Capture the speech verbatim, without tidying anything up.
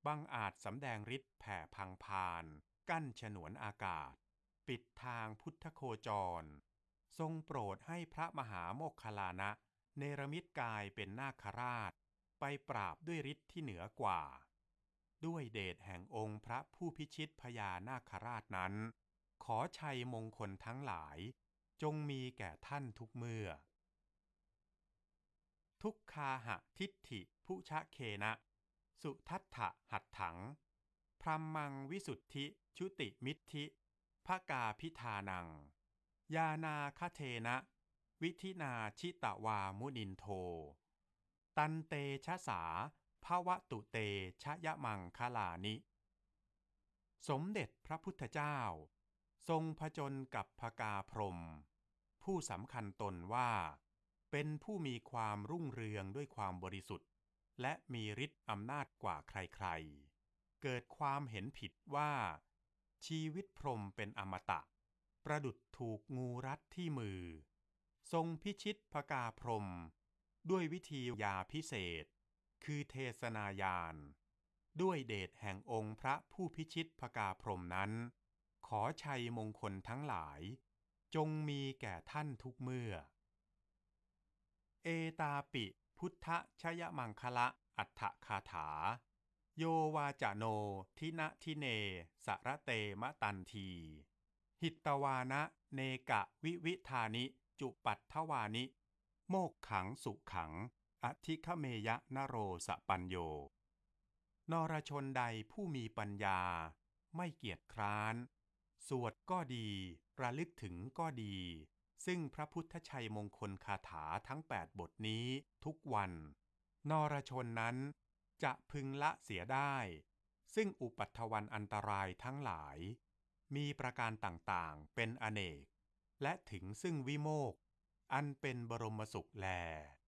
บังอาจสำแดงฤทธิ์แผ่พังพานกั้นฉนวนอากาศปิดทางพุทธโคจรทรงโปรดให้พระมหาโมคคัลลานะเนรมิตกายเป็นนาคราชไปปราบด้วยฤทธิ์ที่เหนือกว่าด้วยเดชแห่งองค์พระผู้พิชิตพญานาคราชนั้นขอชัยมงคลทั้งหลายจงมีแก่ท่านทุกเมื่อทุกคาหะทิฏฐิพุชะเคนะสุทัฏฐะหัตถังพรัมมังวิสุทธิชุติมิทธิภกาพิธานังยานาคเทนะวิธินาชิตวามุนินโทตันเตชะสาภวตุเตชะยะมังคลานิสมเด็จพระพุทธเจ้าทรงผจญกับพกาพรหมผู้สำคัญตนว่าเป็นผู้มีความรุ่งเรืองด้วยความบริสุทธิ์และมีฤทธิ์อำนาจกว่าใครๆเกิดความเห็นผิดว่าชีวิตพรหมเป็นอมตะประดุจถูกงูรัดที่มือทรงพิชิตพกาพรหมด้วยวิธียาพิเศษคือเทศนายานด้วยเดชแห่งองค์พระผู้พิชิตพกาพรหมนั้นขอชัยมงคลทั้งหลายจงมีแก่ท่านทุกเมื่อเอตาปิพุทธชยมังคละอัฏฐคาถาโยวาจโนทินะทิเนสระเตมะตันทีหิตตวานะเนกะวิวิธานิจุปัตถวานิโมกขังสุขังอธิคเมยะนโรสปัญโยนรชนใดผู้มีปัญญาไม่เกียจคร้านสวดก็ดีระลึกถึงก็ดีซึ่งพระพุทธชัยมงคลคาถาทั้งแปดบทนี้ทุกวันนรชนนั้นจะพึงละเสียได้ซึ่งอุปัฏฐวันอันตรายทั้งหลายมีประการต่างๆเป็นอเนกและถึงซึ่งวิโมกข์อันเป็นบรมสุขแล